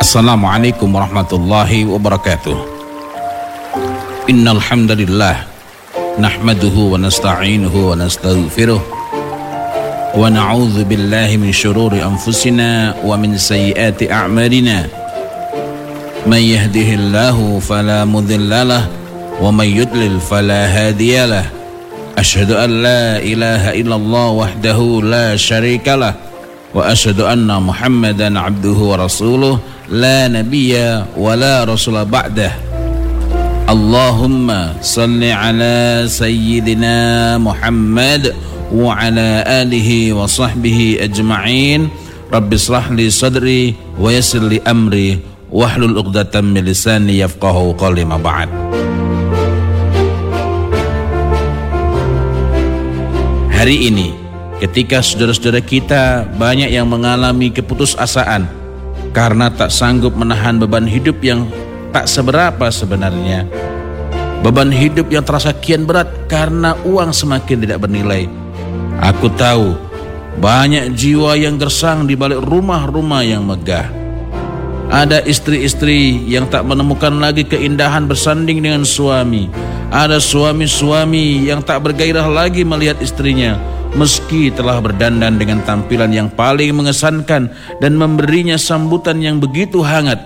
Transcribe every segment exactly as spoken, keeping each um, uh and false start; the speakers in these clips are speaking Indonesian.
Assalamualaikum warahmatullahi wabarakatuh. Innal hamdalillah nahmaduhu wa nasta'inuhu wa nastaghfiruh wa na'udzu billahi min syururi anfusina wa min sayyiati a'malina. May yahdihillahu fala mudhillalah wa may yudlil fala hadiyalah. Asyhadu an la ilaha illallah wahdahu la syarikalah wa asyhadu anna Muhammadan abduhu wa rasuluh la nabiyya wa la rasula ba'dah. Allahumma salli ala sayyidina Muhammad wa ala alihi wa sahbihi ajma'in. Rabbi shrah li sadri wa yassir li amri wahlul 'uqdatam min lisani yafqahu qawli. Ma ba'd. Hari ini ketika saudara-saudara kita banyak yang mengalami keputusasaan karena tak sanggup menahan beban hidup yang tak seberapa sebenarnya. Beban hidup yang terasa kian berat karena uang semakin tidak bernilai. Aku tahu banyak jiwa yang gersang di balik rumah-rumah yang megah. Ada istri-istri yang tak menemukan lagi keindahan bersanding dengan suami. Ada suami-suami yang tak bergairah lagi melihat istrinya meski telah berdandan dengan tampilan yang paling mengesankan dan memberinya sambutan yang begitu hangat.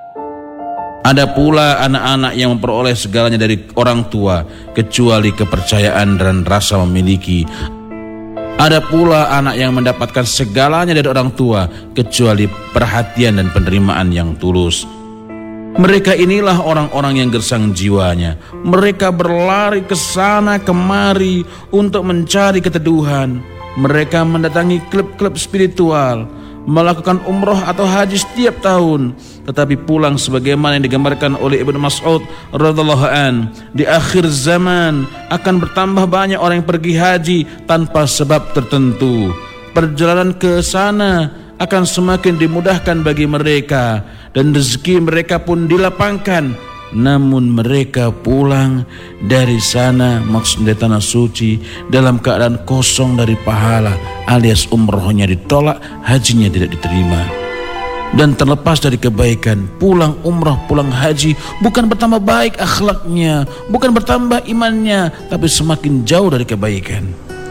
Ada pula anak-anak yang memperoleh segalanya dari orang tua kecuali kepercayaan dan rasa memiliki. Ada pula anak yang mendapatkan segalanya dari orang tua kecuali perhatian dan penerimaan yang tulus. Mereka inilah orang-orang yang gersang jiwanya. Mereka berlari ke sana kemari untuk mencari keteduhan. Mereka mendatangi klub-klub spiritual, melakukan umroh atau haji setiap tahun, tetapi pulang sebagaimana yang digambarkan oleh Ibnu Mas'ud radhiyallahu an, di akhir zaman akan bertambah banyak orang yang pergi haji tanpa sebab tertentu. Perjalanan ke sana akan semakin dimudahkan bagi mereka dan rezeki mereka pun dilapangkan. Namun mereka pulang dari sana, maksudnya tanah suci, dalam keadaan kosong dari pahala, alias umrohnya ditolak, hajinya tidak diterima. Dan terlepas dari kebaikan, pulang umroh, pulang haji bukan bertambah baik akhlaknya, bukan bertambah imannya, tapi semakin jauh dari kebaikan.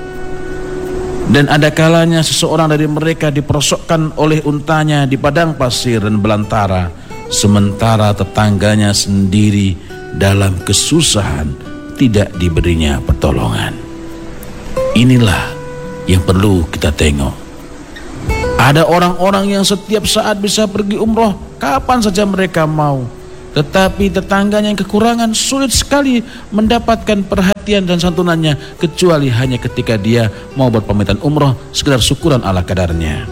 Dan ada kalanya seseorang dari mereka diperosokkan oleh untanya di padang pasir dan belantara, sementara tetangganya sendiri dalam kesusahan tidak diberinya pertolongan. Inilah yang perlu kita tengok. Ada orang-orang yang setiap saat bisa pergi umroh kapan saja mereka mau, tetapi tetangganya yang kekurangan sulit sekali mendapatkan perhatian dan santunannya kecuali hanya ketika dia mau berpamitan umroh sekedar syukuran ala kadarnya.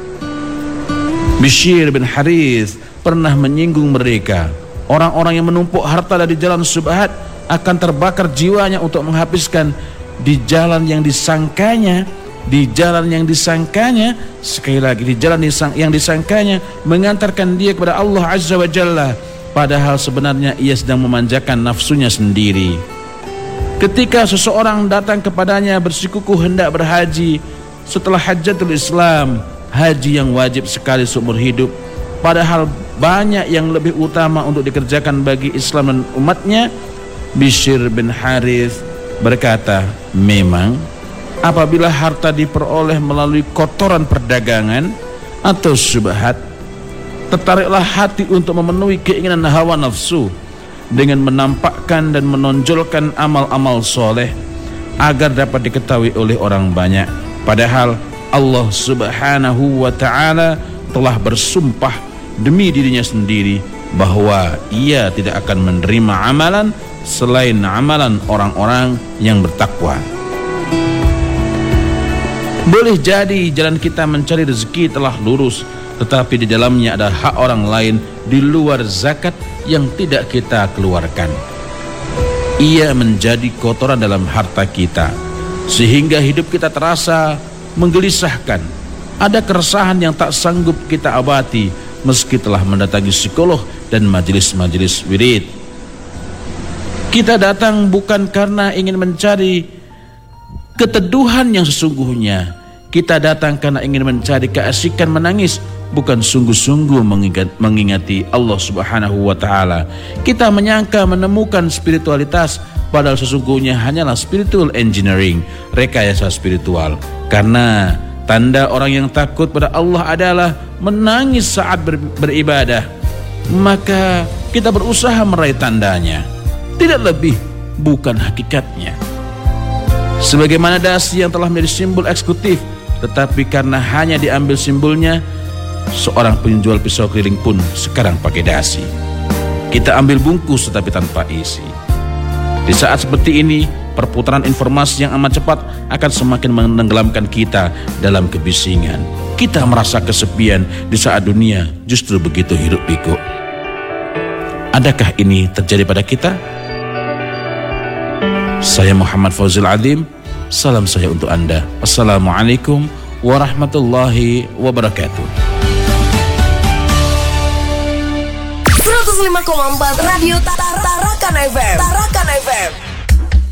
Bishr bin Harith pernah menyinggung mereka. Orang-orang yang menumpuk harta dari jalan syubhat akan terbakar jiwanya untuk menghabiskan di jalan yang disangkanya, di jalan yang disangkanya, sekali lagi di jalan yang disangkanya mengantarkan dia kepada Allah Azza wa Jalla, padahal sebenarnya ia sedang memanjakan nafsunya sendiri. Ketika seseorang datang kepadanya bersikukuh hendak berhaji setelah Hajjatul Islam, haji yang wajib sekali seumur hidup, padahal banyak yang lebih utama untuk dikerjakan bagi Islam dan umatnya, Bishr bin Harith berkata, memang apabila harta diperoleh melalui kotoran perdagangan atau syubhat, tertariklah hati untuk memenuhi keinginan hawa nafsu dengan menampakkan dan menonjolkan amal-amal soleh agar dapat diketahui oleh orang banyak. Padahal Allah subhanahu wa ta'ala telah bersumpah demi dirinya sendiri bahwa ia tidak akan menerima amalan selain amalan orang-orang yang bertakwa. Boleh jadi jalan kita mencari rezeki telah lurus, tetapi di dalamnya ada hak orang lain di luar zakat yang tidak kita keluarkan. Ia menjadi kotoran dalam harta kita sehingga hidup kita terasa menggelisahkan. Ada keresahan yang tak sanggup kita abati meski telah mendatangi psikolog dan majelis-majelis wirid. Kita datang bukan karena ingin mencari keteduhan yang sesungguhnya. Kita datang karena ingin mencari keasikan menangis bukan sungguh-sungguh mengingat, mengingati Allah Subhanahu wa taala. Kita menyangka menemukan spiritualitas, padahal sesungguhnya hanyalah spiritual engineering, rekayasa spiritual. Karena tanda orang yang takut pada Allah adalah menangis saat ber, beribadah. Maka kita berusaha meraih tandanya, tidak lebih, bukan hakikatnya. Sebagaimana dasi yang telah menjadi simbol eksekutif, tetapi karena hanya diambil simbolnya, seorang penjual pisau keliling pun sekarang pakai dasi. Kita ambil bungkus tetapi tanpa isi. Di saat seperti ini, perputaran informasi yang amat cepat akan semakin menenggelamkan kita dalam kebisingan. Kita merasa kesepian di saat dunia justru begitu hiruk pikuk. Adakah ini terjadi pada kita? Saya Muhammad Fauzil Adzim, salam saya untuk Anda. Assalamualaikum warahmatullahi wabarakatuh. seratus lima koma empat Radio Tarakan F M.